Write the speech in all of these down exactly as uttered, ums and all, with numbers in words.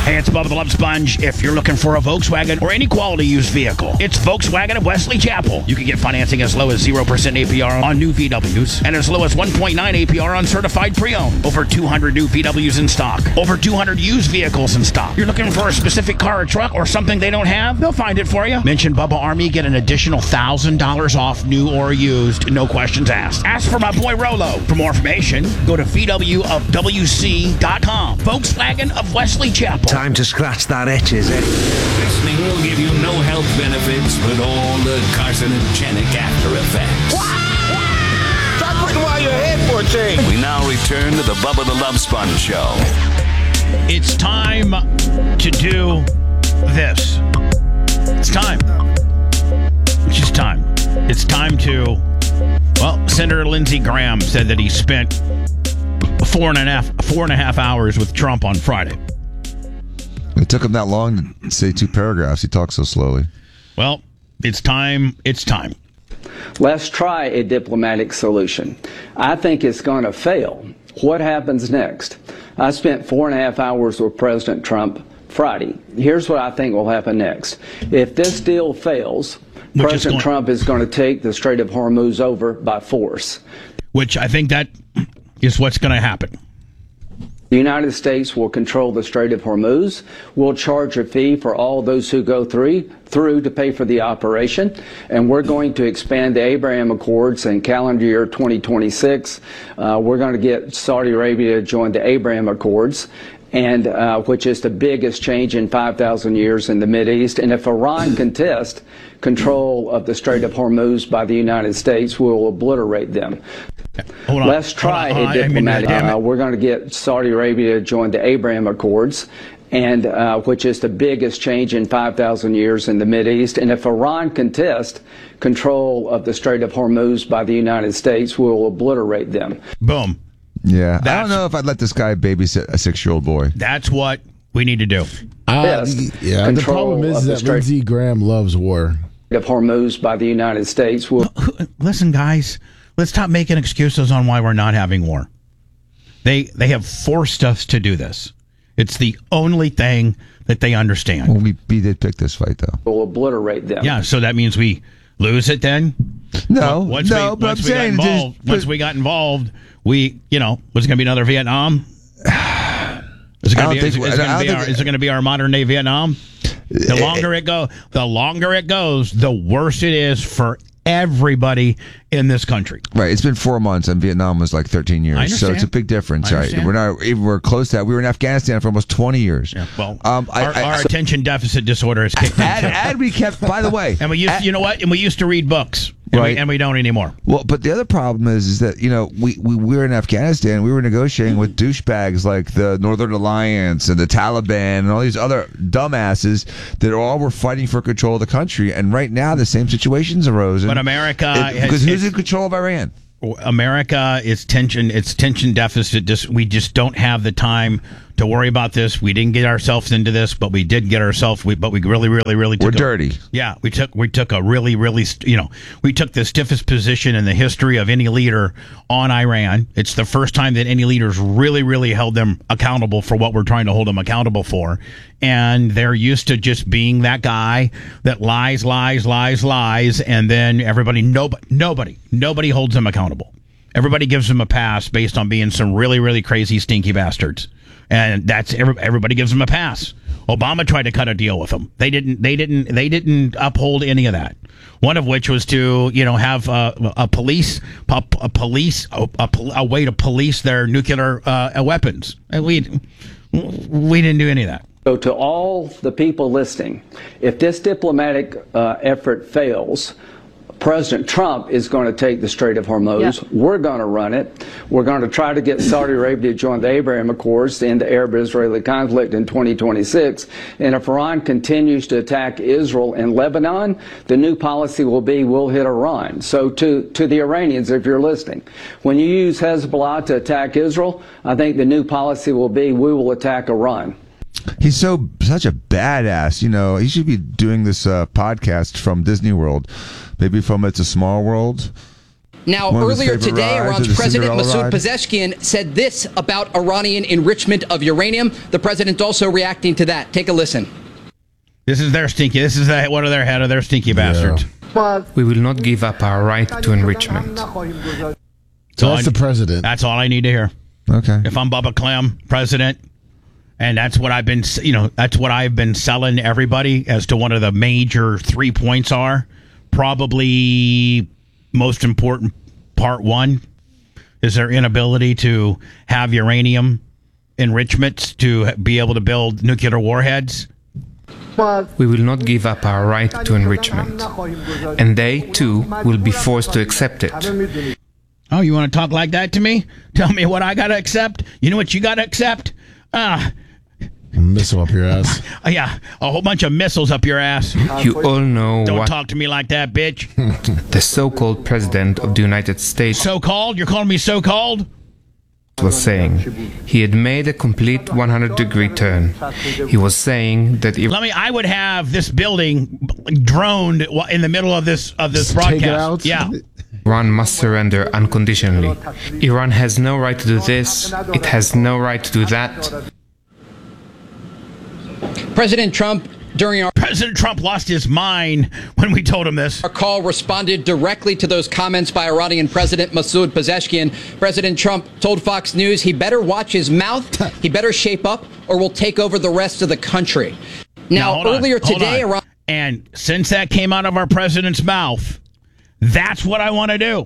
Hey, it's Bubba the Love Sponge. If you're looking for a Volkswagen or any quality used vehicle, it's Volkswagen of Wesley Chapel. You can get financing as low as zero percent A P R on new V Ws and as low as one point nine A P R on certified pre-owned. Over two hundred new V Ws in stock. Over two hundred used vehicles in stock. You're looking for a specific car or truck or something they don't have? They'll find it for you. Mention Bubba Army, get an additional one thousand dollars off new or used. No questions asked. Ask for my boy Rolo. For more information, go to V W of W C dot com. Volkswagen of Wesley Chapel. Time to scratch that itch, is it? Listening will give you no health benefits, but all the carcinogenic after effects. Stop looking while you're ahead for a change. We now return to the Bubba the Love Sponge Show. It's time to do this. It's time. It's just time. It's time to, well, Senator Lindsey Graham said that he spent four and a half, four and a half hours with Trump on Friday. It took him that long to say two paragraphs. He talks so slowly. Well, it's time. It's time. Let's try a diplomatic solution. I think it's going to fail. What happens next? I spent four and a half hours with President Trump Friday. Here's what I think will happen next. If this deal fails, Which President is going- Trump is going to take the Strait of Hormuz over by force. Which I think that is what's going to happen. The United States will control the Strait of Hormuz. We'll charge a fee for all those who go through, through to pay for the operation. And we're going to expand the Abraham Accords in calendar year twenty twenty-six. Uh, we're going to get Saudi Arabia to join the Abraham Accords, and uh, which is the biggest change in five thousand years in the Mideast. And if Iran contests control of the Strait of Hormuz by the United States, we'll obliterate them. Hold on. Let's try hold on, hold on. a diplomatic. I mean, uh, we're going to get Saudi Arabia to join the Abraham Accords, and uh, which is the biggest change in five thousand years in the Mideast. And if Iran contests control of the Strait of Hormuz by the United States, we'll obliterate them. Boom. Yeah, That's, I don't know if I'd let this guy babysit a six-year-old boy. That's what we need to do. Uh, yeah, the problem is that Lindsey Graham loves war. Of Hormuz by the United States will. Listen, guys, let's stop making excuses on why we're not having war. They they have forced us to do this. It's the only thing that they understand. Well, we, we did pick this fight, though. We'll obliterate them. Yeah, so that means we lose it then? No, once no, we, but once I'm we saying... got involved, But, once we got involved, we, you know, was it going to be another Vietnam? Is it going to be, is, is gonna be our, is it going to be our modern day Vietnam? The longer it go, the longer it goes, the worse it is for everybody in this country. Right. It's been four months, and Vietnam was like thirteen years. I understand. So it's a big difference. I Right. understand. We're not even we're close to that. We were in Afghanistan for almost twenty years. Yeah, well, um, I, our, I, our so, attention deficit disorder is kicked in. and, and we kept. By the way, and we used, and, you know what? And we used to read books, and, right. we, and we don't anymore. Well, but the other problem is, is that you know we, we we were in Afghanistan. We were negotiating with douchebags like the Northern Alliance and the Taliban and all these other dumbasses that all were fighting for control of the country. And right now, the same situations arose. But America, because who's in control of Iran? America is tension. It's tension deficit. Just we just don't have the time to worry about this. We didn't get ourselves into this, but we did get ourselves. We, but we really, really, really took we're a, dirty. Yeah, we took we took a really, really, you know, we took the stiffest position in the history of any leader on Iran. It's the first time that any leaders really, really held them accountable for what we're trying to hold them accountable for. And they're used to just being that guy that lies, lies, lies, lies, and then everybody, nobody, nobody, nobody holds them accountable. Everybody gives them a pass based on being some really, really crazy, stinky bastards. And that's every, everybody gives them a pass. Obama tried to cut a deal with them. They didn't. They didn't. They didn't uphold any of that. One of which was to, you know, have a, a police, a, a police, a, a, a way to police their nuclear uh, weapons. And we we didn't do any of that. So to all the people listening, if this diplomatic uh, effort fails, President Trump is going to take the Strait of Hormuz. Yeah. We're going to run it. We're going to try to get Saudi Arabia to join the Abraham Accords to end the Arab-Israeli conflict in twenty twenty-six. And if Iran continues to attack Israel and Lebanon, the new policy will be we'll hit Iran. So to, to the Iranians, if you're listening, when you use Hezbollah to attack Israel, I think the new policy will be we will attack Iran. He's so such a badass. You know, he should be doing this uh, podcast from Disney World, maybe from It's a Small World. Now, One of his earlier favorite today, rides, or Iran's the President Cinderella Masoud ride? Pezeshkian said this about Iranian enrichment of uranium. The president also reacting to that. Take a listen. This is their stinky. This is the, one of their head of their stinky bastards. We will not give up our right to enrichment. So that's the president. That's all I need to hear. Okay. If I'm Bubba Clem, president, and that's what I've been, you know, that's what I've been selling everybody as to one of the major three points are. Probably most important part one is their inability to have uranium enrichments to be able to build nuclear warheads. We will not give up our right to enrichment. And they, too, will be forced to accept it. Oh, you want to talk like that to me? Tell me what I got to accept? You know what you got to accept? Ah. A missile up your ass. Uh, yeah, a whole bunch of missiles up your ass. You all know Don't what talk to me like that, bitch. the so-called president of the United States So-called? You're calling me so-called? was saying. He had made a complete one hundred degree turn. He was saying that if Let me. I would have this building droned in the middle of this of this Take it broadcast. out? Yeah. Iran must surrender unconditionally. Iran has no right to do this. It has no right to do that. President Trump, during our President Trump lost his mind when we told him this. Our call responded directly to those comments by Iranian President Masoud Pezeshkian. President Trump told Fox News he better watch his mouth, he better shape up, or we'll take over the rest of the country. Now, hold on, earlier hold today, on. Iran. And since that came out of our president's mouth, that's what I want to do.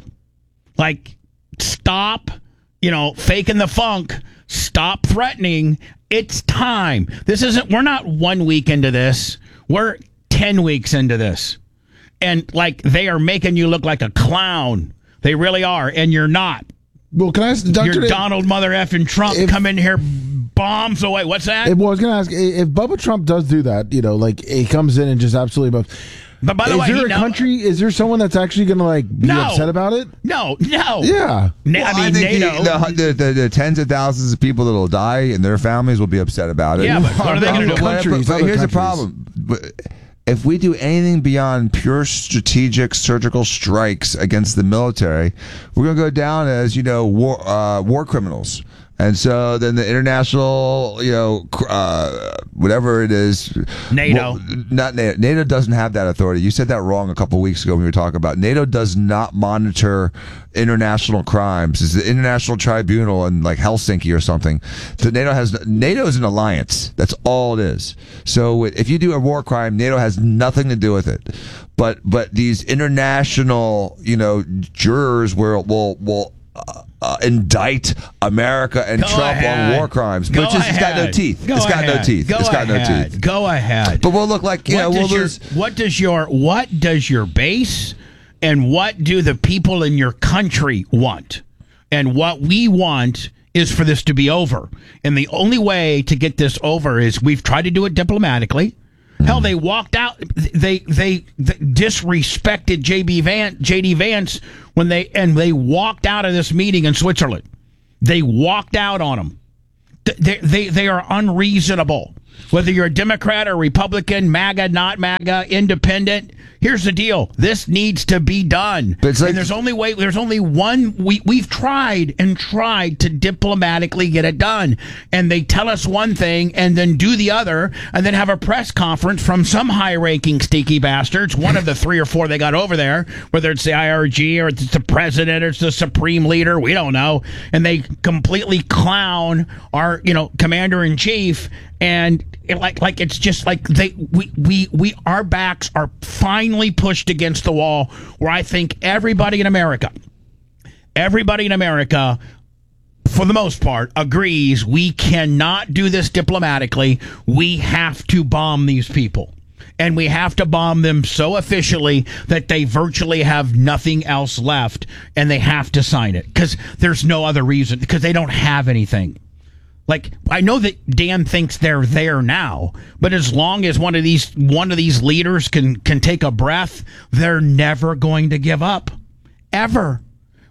Like, stop, you know, faking the funk. Stop threatening. It's time. This isn't, we're not one week into this. We're ten weeks into this. And, like, they are making you look like a clown. They really are. And you're not. Well, can I ask Doctor You're Donald Mother effing Trump if, come in here, bombs away. What's that? If, well, I was going to ask, if Bubba Trump does do that, you know, like, he comes in and just absolutely... But by the is way, there he a know- country? Is there someone that's actually going to like be No. upset about it? No, no. Yeah. Na- Well, I mean, think NATO. The, the, the, the tens of thousands of people that will die and their families will be upset about it. Yeah, but what are they going to But- do? but- Countries, but other here's the countries. problem. But if we do anything beyond pure strategic surgical strikes against the military, we're going to go down as, you know, war, uh, war criminals. And so then the international, you know, uh, whatever it is. NATO. Well, not NATO. NATO doesn't have that authority. You said that wrong a couple of weeks ago when we were talking about NATO does not monitor international crimes. It's the International Tribunal in like Helsinki or something. So NATO has NATO is an alliance. That's all it is. So if you do a war crime, NATO has nothing to do with it. But but these international, you know, jurors will will will. Uh, Uh, indict America and Go Trump ahead. on war crimes, Go which is it's got no ahead. teeth. Go it's got no ahead. teeth. Go it's got ahead. no teeth. Go ahead. But we'll look like you what know we'll does your, lose. what does your what does your base and what do the people in your country want? And what we want is for this to be over. And the only way to get this over is we've tried to do it diplomatically. Hell, they walked out. They they, they disrespected J B Vance, J D Vance when they and they walked out of this meeting in Switzerland. They walked out on them. They they they are unreasonable. Whether you're a Democrat or Republican, MAGA, not MAGA, independent. Here's the deal. This needs to be done. But it's like- and there's only way. There's only one. We we've tried and tried to diplomatically get it done, and they tell us one thing and then do the other, and then have a press conference from some high-ranking stinky bastards. One of the three or four they got over there, whether it's the I R G or it's the president or it's the supreme leader, we don't know, and they completely clown our you know commander in chief. And it, like, like it's just like they, we, we, we, our backs are finally pushed against the wall. Where I think everybody in America, everybody in America, for the most part, agrees we cannot do this diplomatically. We have to bomb these people, and we have to bomb them so efficiently that they virtually have nothing else left, and they have to sign it because there's no other reason because they don't have anything. Like, I know that Dan thinks they're there now, but as long as one of these one of these leaders can can take a breath, they're never going to give up. Ever.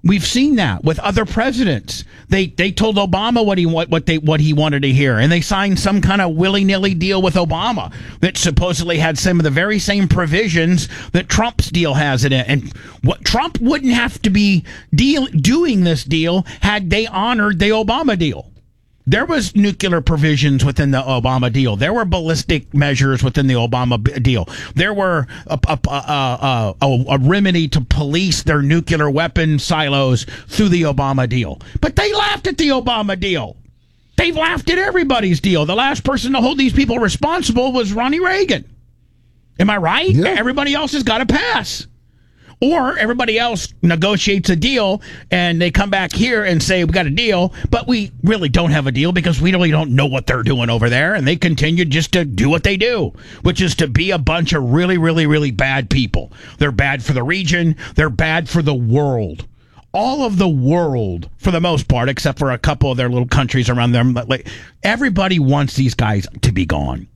We've seen that with other presidents. They they told Obama what he what, what they what he wanted to hear, and they signed some kind of willy-nilly deal with Obama that supposedly had some of the very same provisions that Trump's deal has in it. And what Trump wouldn't have to be deal doing this deal had they honored the Obama deal. There was nuclear provisions within the Obama deal. There were ballistic measures within the Obama b- deal. There were a, a, a, a, a remedy to police their nuclear weapon silos through the Obama deal. But they laughed at the Obama deal. They've laughed at everybody's deal. The last person to hold these people responsible was Ronnie Reagan. Am I right? Yeah. Everybody else has got to pass. Or everybody else negotiates a deal and they come back here and say, we got a deal, but we really don't have a deal because we really don't know what they're doing over there. And they continue just to do what they do, which is to be a bunch of really, really, really bad people. They're bad for the region. They're bad for the world. All of the world, for the most part, except for a couple of their little countries around them. Like, everybody wants these guys to be gone.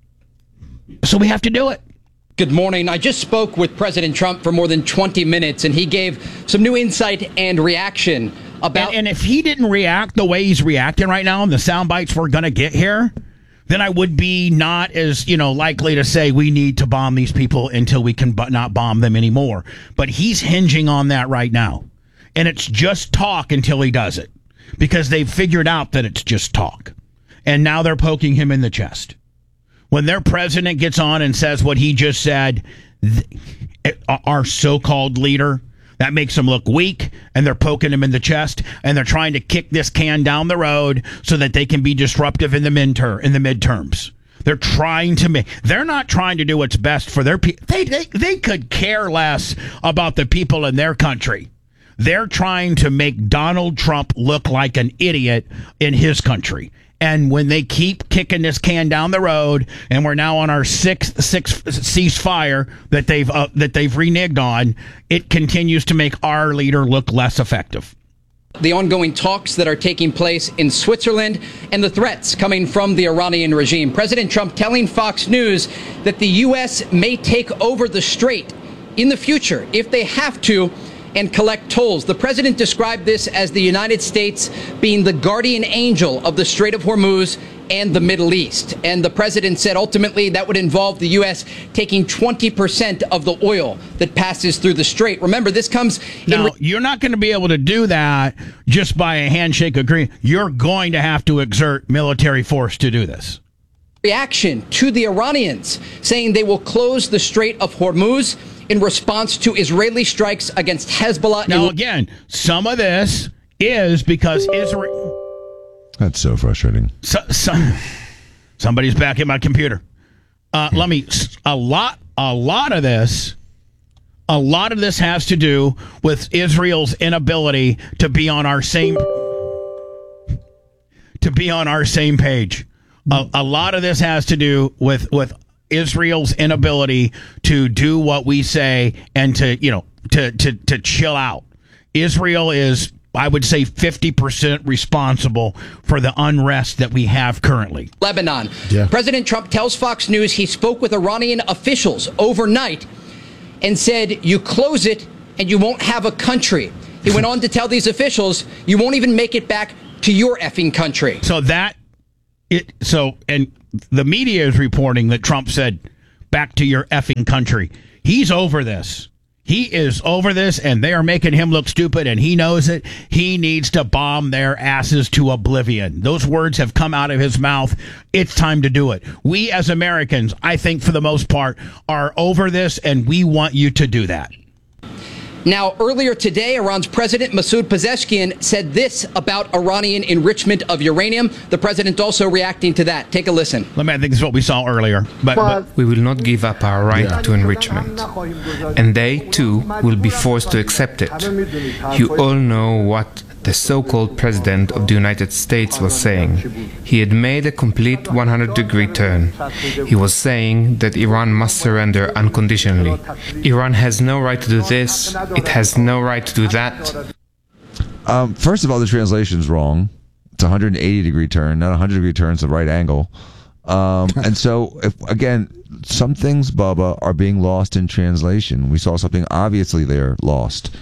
So we have to do it. Good morning. I just spoke with President Trump for more than twenty minutes, and he gave some new insight and reaction about... And, and if he didn't react the way he's reacting right now, and the sound bites we're going to get here, then I would be not as, you know, likely to say we need to bomb these people until we can b- not bomb them anymore. But he's hinging on that right now. And it's just talk until he does it. Because they've figured out that it's just talk. And now they're poking him in the chest. When their president gets on and says what he just said, th- our so-called leader, that makes him look weak, and they're poking him in the chest, and they're trying to kick this can down the road so that they can be disruptive in the midterm, in the midterms. They're trying to make, they're not trying to do what's best for their people. They, they, they could care less about the people in their country. They're trying to make Donald Trump look like an idiot in his country. And when they keep kicking this can down the road, and we're now on our sixth sixth ceasefire that they've uh, that they've reneged on, it continues to make our leader look less effective. The ongoing talks that are taking place in Switzerland and the threats coming from the Iranian regime. President Trump telling Fox News that the U S may take over the strait in the future if they have to, and collect tolls. The president described this as the United States being the guardian angel of the Strait of Hormuz and the Middle East. And the president said ultimately that would involve the U S taking twenty percent of the oil that passes through the strait. Remember, this comes... Now, in re- you're not going to be able to do that just by a handshake agreement. You're going to have to exert military force to do this. Reaction to the Iranians, saying they will close the Strait of Hormuz in response to Israeli strikes against Hezbollah. Now, again, some of this is because Israel... That's so frustrating. So, so, somebody's back in my computer. Uh, let me... A lot, a lot of this... A lot of this has to do with Israel's inability to be on our same... To be on our same page. A, a lot of this has to do with... with Israel's inability to do what we say and to, you know, to, to, to chill out. Israel is, I would say, fifty percent responsible for the unrest that we have currently. Lebanon. Yeah. President Trump tells Fox News he spoke with Iranian officials overnight and said, you close it and you won't have a country. He went on to tell these officials, you won't even make it back to your effing country. So that, it, so, and the media is reporting that Trump said, back to your effing country. He's over this. He is over this, and they are making him look stupid, and he knows it. He needs to bomb their asses to oblivion. Those words have come out of his mouth. It's time to do it. We as Americans, I think for the most part, are over this, and we want you to do that. Now, earlier today, Iran's President Masoud Pezeshkian said this about Iranian enrichment of uranium. The president also reacting to that. Take a listen. Let me, I think this is what we saw earlier. But, but we will not give up our right yeah. to enrichment. And they, too, will be forced to accept it. You all know what the so-called President of the United States was saying. He had made a complete one hundred degree turn. He was saying that Iran must surrender unconditionally. Iran has no right to do this. It has no right to do that. Um, first of all, the translation's wrong. It's a one hundred eighty degree turn, not a one hundred degree turn. It's the right angle. Um, and so, if, again, some things, Bubba, are being lost in translation. We saw something obviously there lost.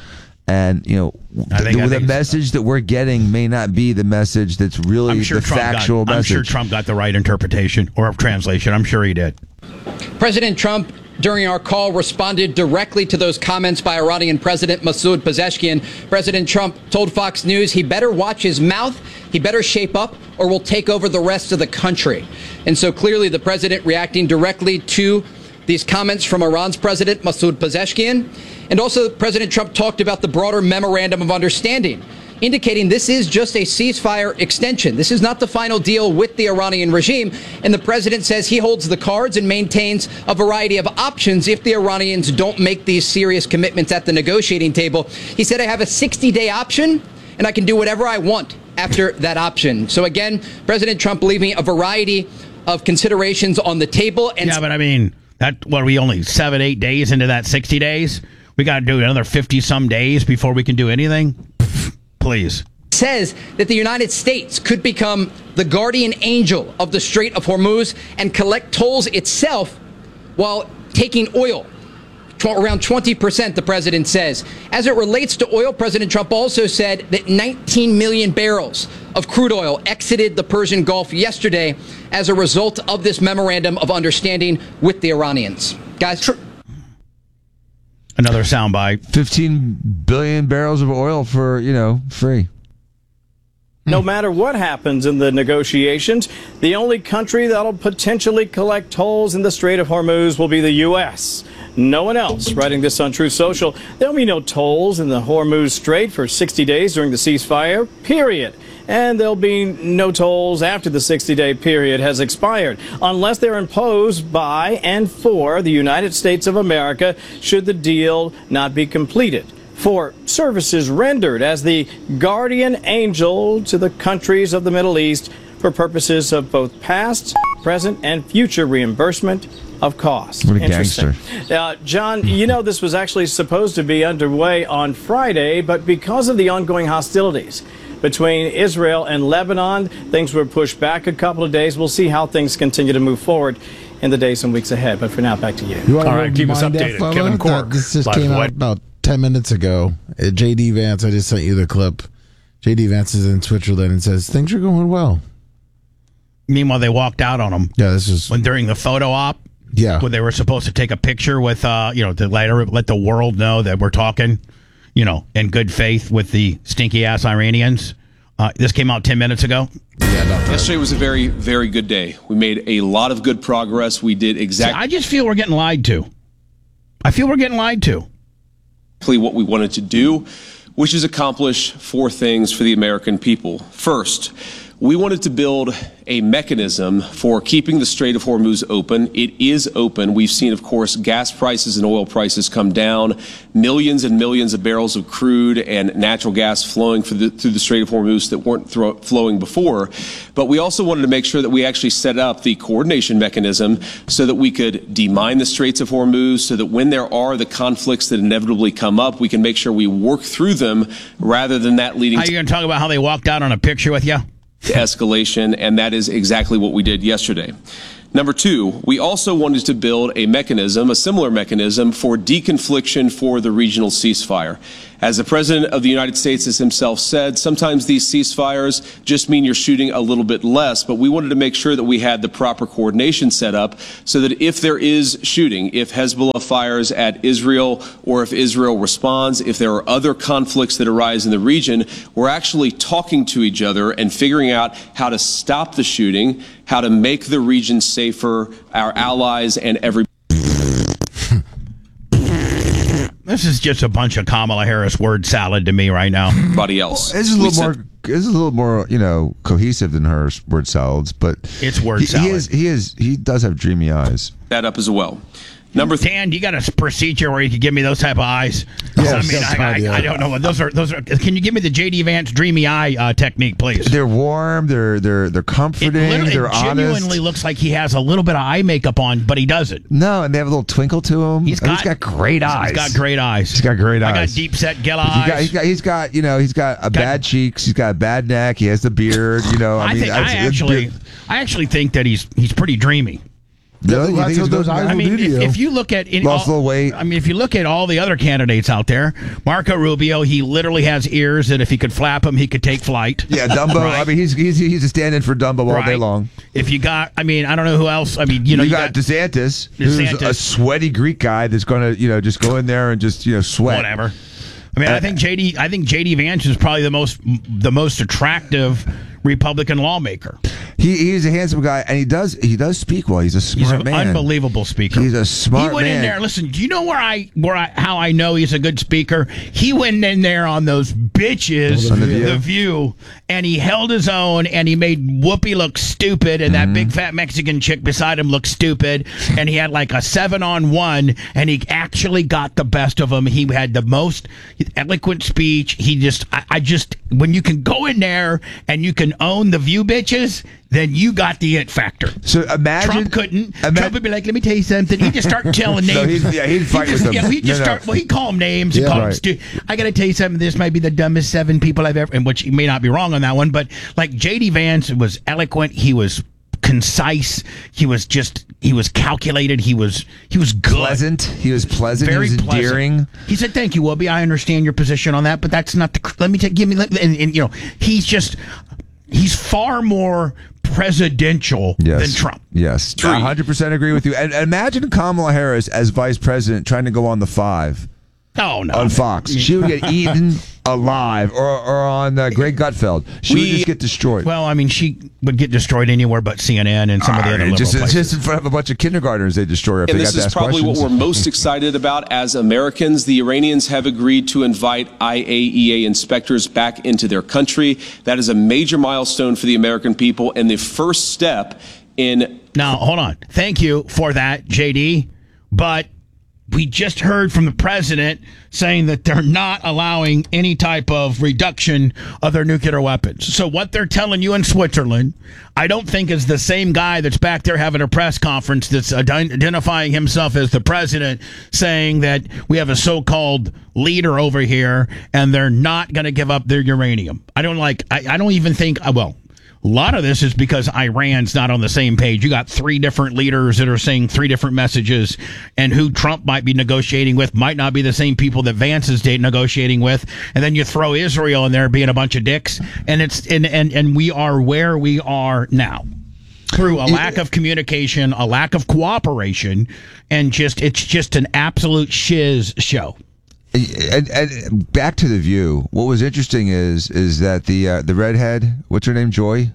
And you know, I think, the, I the think message that we're getting may not be the message that's really I'm sure the Trump factual got, I'm message. sure Trump got the right interpretation or translation. I'm sure he did. President Trump, during our call, responded directly to those comments by Iranian President Masoud Pezeshkian. President Trump told Fox News he better watch his mouth, he better shape up, or we'll take over the rest of the country. And so clearly the president reacting directly to these comments from Iran's President Masoud Pezeshkian. And also President Trump talked about the broader memorandum of understanding, indicating this is just a ceasefire extension. This is not the final deal with the Iranian regime. And the president says he holds the cards and maintains a variety of options if the Iranians don't make these serious commitments at the negotiating table. He said, I have a sixty-day option, and I can do whatever I want after that option. So again, President Trump leaving a variety of considerations on the table. And yeah, but I mean, that what are we only seven, eight days into that sixty days? We got to do another fifty some days before we can do anything. Please. Says that the United States could become the guardian angel of the Strait of Hormuz and collect tolls itself while taking oil. Around twenty percent, the president says. As it relates to oil, President Trump also said that nineteen million barrels of crude oil exited the Persian Gulf yesterday as a result of this memorandum of understanding with the Iranians. Guys, tr- another soundbite. fifteen billion barrels of oil for, you know, free. No matter what happens in the negotiations, the only country that'll potentially collect tolls in the Strait of Hormuz will be the U S No one else. Writing this on Truth Social, there'll be no tolls in the Hormuz Strait for sixty days during the ceasefire, period. And there'll be no tolls after the sixty-day period has expired, unless they're imposed by and for the United States of America should the deal not be completed, for services rendered as the guardian angel to the countries of the Middle East for purposes of both past, present, and future reimbursement of costs. What a Interesting. gangster. Uh, John, you know this was actually supposed to be underway on Friday, but because of the ongoing hostilities between Israel and Lebanon, things were pushed back a couple of days. We'll see how things continue to move forward in the days and weeks ahead. But for now, back to you. You All right, keep us updated. Fella? Kevin Cork. This just Live came what? out about ten minutes ago. Uh, J D Vance, I just sent you the clip. J D Vance is in Switzerland and says, things are going well. Meanwhile, they walked out on him. Yeah, this is... When during the photo op, Yeah. when they were supposed to take a picture with, uh, you know, to let, let the world know that we're talking, you know, in good faith with the stinky-ass Iranians. Uh, this came out ten minutes ago. Yeah, not that. Yesterday was a very, very good day. We made a lot of good progress. We did See, exactly I just feel we're getting lied to. I feel we're getting lied to. what we wanted to do, which is accomplish four things for the American people. First, we wanted to build a mechanism for keeping the Strait of Hormuz open. It is open. We've seen, of course, gas prices and oil prices come down, millions and millions of barrels of crude and natural gas flowing through the, through the Strait of Hormuz that weren't thro- flowing before. But we also wanted to make sure that we actually set up the coordination mechanism so that we could demine the Straits of Hormuz, so that when there are the conflicts that inevitably come up, we can make sure we work through them rather than that leading Are you going to talk about how they walked out on a picture with you? to escalation, and that is exactly what we did yesterday. Number two, we also wanted to build a mechanism, a similar mechanism, for deconfliction for the regional ceasefire. As the President of the United States has himself said, sometimes these ceasefires just mean you're shooting a little bit less, but we wanted to make sure that we had the proper coordination set up so that if there is shooting, if Hezbollah fires at Israel or if Israel responds, if there are other conflicts that arise in the region, we're actually talking to each other and figuring out how to stop the shooting, how to make the region safer, our allies and everybody. This is just a bunch of Kamala Harris word salad to me right now. Everybody else. This is a little more. This is a little more, you know, cohesive than her word salads, but It's word he, salad. He is. He is. He does have dreamy eyes. That up as well. Number three. Dan, you got a procedure where you can give me those type of eyes? Yes, I mean, that's I, right, I, yeah. I don't know. Those are those are. Can you give me the J D Vance dreamy eye uh, technique, please? They're warm. They're they're they're It, comforting. literally- they're it genuinely honest. looks like he has a little bit of eye makeup on, but he doesn't. No, and they have a little twinkle to him. He's And got, he's got great eyes. He's got great eyes. He's got great I eyes. got deep set Gila He's got, eyes. he's got, he's got, you know, he's got a bad cheeks. He's got a bad neck. He has the beard. You know, I, I mean, think that's- I it's actually, good. I actually think that he's he's pretty dreamy. Really? You That's think what it's those going eyes back? I mean, do to if, you. if you look at in Lost a all, little weight. I mean, if you look at all the other candidates out there, Marco Rubio, he literally has ears that if he could flap them, he could take flight. Yeah, Dumbo. Right. I mean, he's he's he's a stand-in for Dumbo all day Right. long. If you got, I mean, I don't know who else. I mean, you You, know, you, got, DeSantis, DeSantis. who's a sweaty Greek guy that's going to, you know, just go in there and just, you know, sweat. whatever. I mean, I think J D. I think J D Vance is probably the most the most attractive Republican lawmaker. He he's a handsome guy, and he does he does speak well. He's a smart He's an man. unbelievable speaker. He's a smart He went man. in there. Listen, do you know where I where I how I know he's a good speaker? He went in there on those bitches, On The View. the View, and he held his own, and he made Whoopi look stupid, and Mm-hmm. that big fat Mexican chick beside him looked stupid, and he had like a seven on one, and he actually got the best of them. He had the most eloquent speech. He just, I, I just, when you can go in there and you can own the View bitches, then you got the it factor. So imagine Trump couldn't. ima- Trump would be like, "Let me tell you something." He'd just start telling No, names. he'd- yeah, he'd fight just, with them. Yeah, he'd just No, no. start. Well, he'd call them names. and Yeah. call them Right. stu- I got to tell you something. This might be the dumbest seven people I've ever. And which he may not be wrong on that one, but like J D Vance was eloquent. He was concise. He was just. He was calculated. He was. He was good. pleasant. He was pleasant. Very he was pleasant. endearing. He said, "Thank you, Whoopi. I understand your position on that, but that's not the. Let me take. Give me. Let, and, and you know, he's just. He's far more presidential Yes. than Trump. Yes, I one hundred percent agree with you. And, and imagine Kamala Harris as vice president trying to go on the five Oh no. on Fox. She would get eaten alive, or or on uh, Greg Gutfeld. She would We- just get destroyed. Well, I mean, she would get destroyed anywhere but C N N and some of the I other mean, liberal just, places. just in front of a bunch of kindergartners, they destroy her if And they this got to is ask probably questions. what we're most excited about as Americans. The Iranians have agreed to invite I A E A inspectors back into their country. That is a major milestone for the American people and the first step in. Now, hold on. Thank you for that, J D. But we just heard from the president saying that they're not allowing any type of reduction of their nuclear weapons. So what they're telling you in Switzerland, I don't think is the same guy that's back there having a press conference that's ident- identifying himself as the president, saying that we have a so-called leader over here and they're not going to give up their uranium. I don't like, I, I don't even think, well, a lot of this is because Iran's not on the same page. You got three different leaders that are saying three different messages, and who Trump might be negotiating with might not be the same people that Vance is date negotiating with. And then you throw Israel in there being a bunch of dicks, and it's and and, and we are where we are now. Through a lack of communication, a lack of cooperation, and just it's just an absolute shiz show. And, and back to The View. What was interesting is is that the uh, the redhead, what's her name, Joy?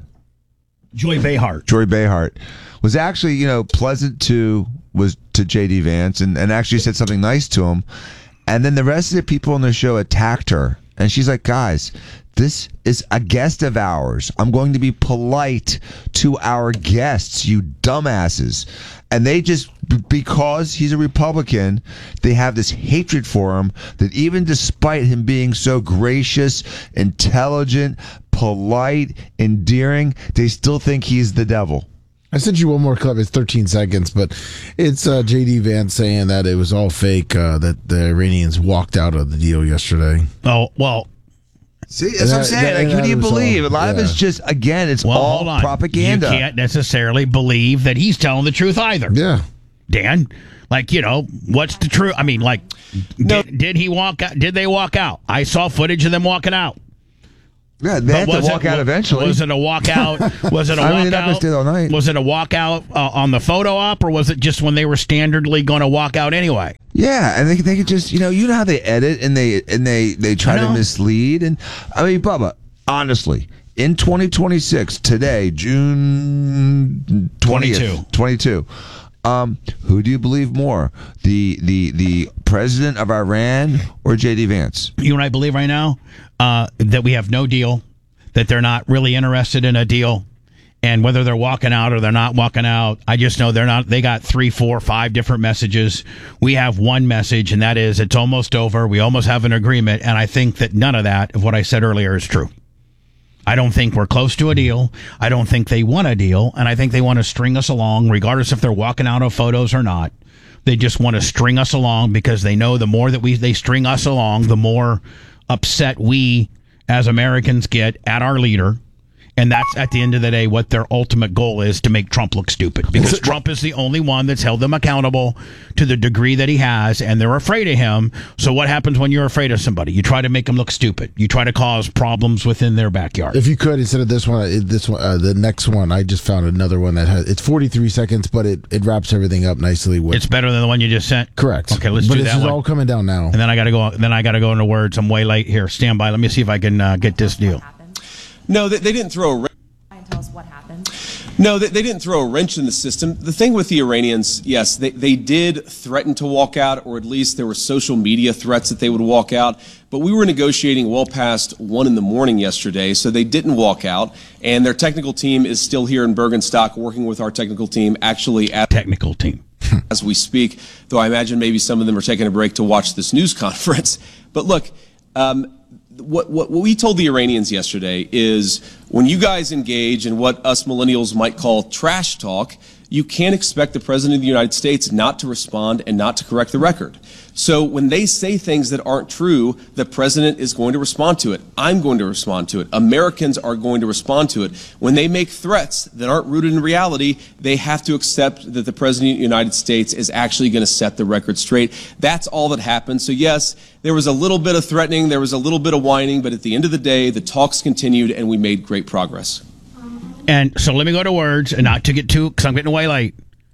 Joy Behar. Joy Behar was actually, you know, pleasant to was to J D Vance and, and actually said something nice to him. And then the rest of the people on the show attacked her. And she's like, guys, this is a guest of ours. I'm going to be polite to our guests, you dumbasses. And they just, because he's a Republican, they have this hatred for him that even despite him being so gracious, intelligent, polite, endearing, they still think he's the devil. I sent you one more clip. It's thirteen seconds, but it's uh, J D Vance saying that it was all fake, uh, that the Iranians walked out of the deal yesterday. Oh, well. See, that's what I'm saying. Like, who do you believe? A lot of it's just, again, it's Well, all hold on. propaganda. You can't necessarily believe that he's telling the truth either. Yeah. Dan, like, you know, what's the truth? I mean, like, did, did he walk out? Did they walk out? I saw footage of them walking out. Yeah, they had But to was walk it- out eventually. Was it a walkout? Was it a I mean, they're not gonna walkout? stay all night. Was it a walkout uh, on the photo op, or was it just when they were standardly going to walk out anyway? Yeah, and they they could just, you know, you know how they edit and they and they they try I to know. mislead. And I mean, Bubba, honestly, in twenty twenty-six, today, June twentieth, twenty-two, um, who do you believe more, the the the president of Iran or J D Vance? You and I believe right now uh, that we have no deal, that they're not really interested in a deal. And whether they're walking out or they're not walking out, I just know they're not. They got three, four, five different messages. We have one message, and that is it's almost over. We almost have an agreement. And I think that none of that, of what I said earlier, is true. I don't think we're close to a deal. I don't think they want a deal. And I think they want to string us along, regardless if they're walking out of photos or not. They just want to string us along because they know the more that we they string us along, the more upset we as Americans get at our leader. And that's, at the end of the day, what their ultimate goal is, to make Trump look stupid. Because Trump is the only one that's held them accountable to the degree that he has, and they're afraid of him. So what happens when you're afraid of somebody? You try to make them look stupid. You try to cause problems within their backyard. If you could, instead of this one, this one, uh, the next one, I just found another one that has, it's forty-three seconds, but it, it wraps everything up nicely. With, it's better than the one you just sent? Correct. Okay, let's but do this that is one. all coming down now. And then I got to go. Then I got to go into words. I'm way late here. Stand by. Let me see if I can uh, get this deal. No, they, they didn't throw a wrench. Tell us what happened. No, they, they didn't throw a wrench in the system. The thing with the Iranians, yes, they, they did threaten to walk out, or at least there were social media threats that they would walk out. But we were negotiating well past one in the morning yesterday, so they didn't walk out. And their technical team is still here in Bergenstock, working with our technical team, actually at technical team as we speak. Though I imagine maybe some of them are taking a break to watch this news conference. But look. Um, What, what what we told the Iranians yesterday is, when you guys engage in what us millennials might call trash talk, you can't expect the President of the United States not to respond and not to correct the record. So when they say things that aren't true, the President is going to respond to it. I'm going to respond to it. Americans are going to respond to it. When they make threats that aren't rooted in reality, they have to accept that the President of the United States is actually going to set the record straight. That's all that happened. So yes, there was a little bit of threatening, there was a little bit of whining, but at the end of the day, the talks continued and we made great progress. And so let me go to words, and not to get too, because I'm getting way late,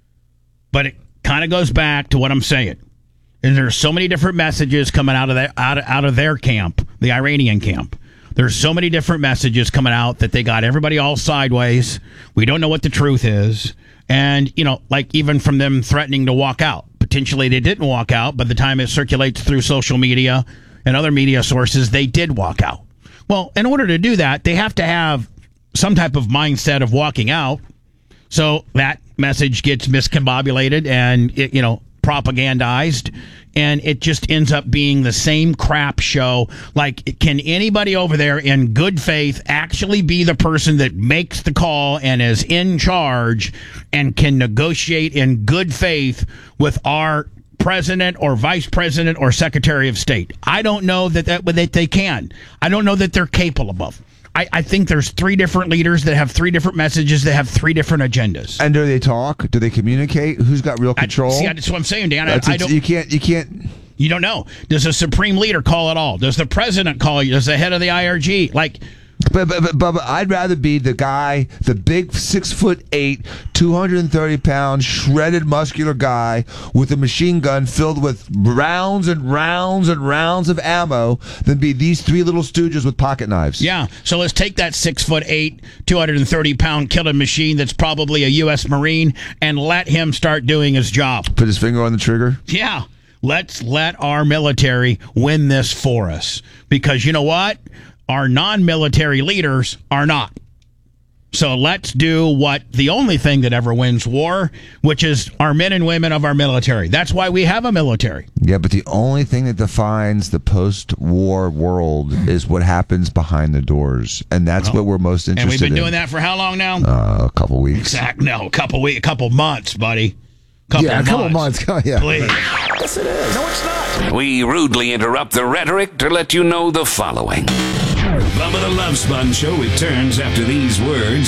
but it kind of goes back to what I'm saying. And there's so many different messages coming out of their, out of, out of their camp, the Iranian camp. There's so many different messages coming out that they got everybody all sideways. We don't know what the truth is. And, you know, like even from them threatening to walk out. Potentially they didn't walk out. By the time it circulates through social media and other media sources, they did walk out. Well, in order to do that, they have to have some type of mindset of walking out. So that message gets miscombobulated and, it, you know, propagandized, and it just ends up being the same crap show. Like, can anybody over there in good faith actually be the person that makes the call and is in charge and can negotiate in good faith with our president or vice president or secretary of state? I don't know that, that, that they can. I don't know that they're capable of. I, I think there's three different leaders that have three different messages that have three different agendas. And do they talk? Do they communicate? Who's got real control? I, see, that's what I'm saying, Dan. I, I don't. You can't. You can't. You don't know. Does the supreme leader call it all? Does the president call you? Does the head of the I R G? Like. But, but, but, but I'd rather be the guy, the big six foot eight, two hundred thirty pound, shredded, muscular guy with a machine gun filled with rounds and rounds and rounds of ammo than be these three little stooges with pocket knives. Yeah. So let's take that six foot eight, two hundred thirty pound killing machine that's probably a U S Marine and let him start doing his job. Put his finger on the trigger. Yeah. Let's let our military win this for us. Because you know what? Our non-military leaders are not. So let's do what the only thing that ever wins war, which is our men and women of our military. That's why we have a military. Yeah, but the only thing that defines the post-war world is what happens behind the doors, and that's well, what we're most interested in. And we've been in. doing that for how long now? Uh, a couple weeks. Exactly. No, a couple weeks, a couple months, buddy. Couple yeah, a couple months. months. Yeah. Please. Yes, it is. No, it's not. We rudely interrupt the rhetoric to let you know the following. Bubba the Love Sponge Show returns after these words.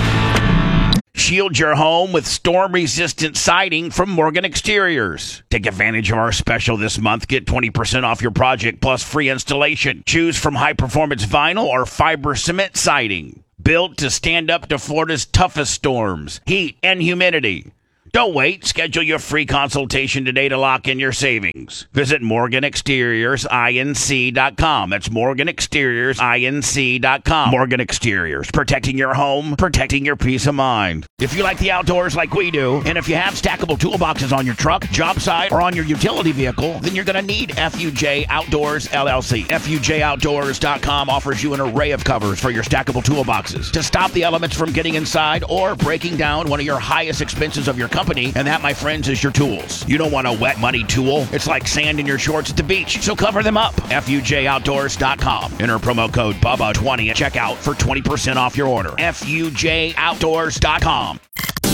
Shield your home with storm-resistant siding from Morgan Exteriors. Take advantage of our special this month. Get twenty percent off your project plus free installation. Choose from high-performance vinyl or fiber cement siding. Built to stand up to Florida's toughest storms, heat, and humidity. Don't wait. Schedule your free consultation today to lock in your savings. Visit Morgan Exteriors Inc dot com. That's Morgan Exteriors Inc dot com. Morgan Exteriors. Protecting your home, protecting your peace of mind. If you like the outdoors like we do, and if you have stackable toolboxes on your truck, job site, or on your utility vehicle, then you're going to need F U J Outdoors L L C. F U J Outdoors dot com offers you an array of covers for your stackable toolboxes to stop the elements from getting inside or breaking down one of your highest expenses of your company. Company, and that, my friends, is your tools. You don't want a wet, muddy tool. It's like sand in your shorts at the beach, so cover them up. F U J Outdoors dot com. Enter promo code Bubba twenty at checkout for twenty percent off your order. F U J Outdoors dot com.